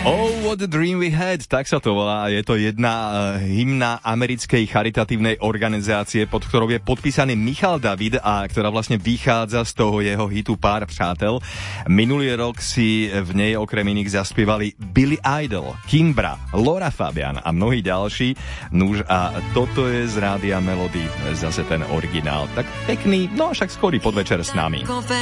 Oh, what a dream we had, tak sa to volá. Je to jedna hymna americkej charitatívnej organizácie, pod ktorou je podpísaný Michal David a ktorá vlastne vychádza z toho jeho hitu Pár přátel. Minulý rok si v nej okrem iných zaspievali Billy Idol, Kimbra, Laura Fabian a mnohí ďalší. Nuž a toto je z Rádia Melody zase ten originál. Tak pekný, no však skorý podvečer s nami.